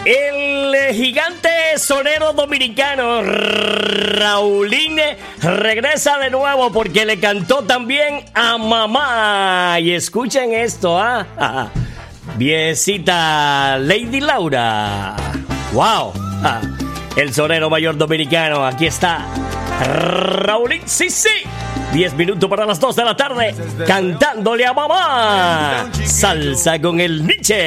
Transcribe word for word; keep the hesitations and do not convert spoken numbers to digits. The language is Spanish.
El gigante sonero dominicano Raulín regresa de nuevo porque le cantó también a mamá. Y escuchen esto, ¿ah? ¿eh? Viejecita Lady Laura. ¡Wow! Ah, el sonero mayor dominicano. Aquí está Raulín, sí, sí. Diez minutos para las dos de la tarde, cantándole a mamá. Salsa con el Nietzsche.